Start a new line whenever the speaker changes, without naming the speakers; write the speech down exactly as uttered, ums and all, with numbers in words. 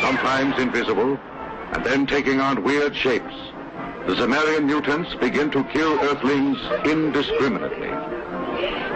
sometimes invisible, and then taking on weird shapes, the Zemarian mutants begin to kill Earthlings indiscriminately.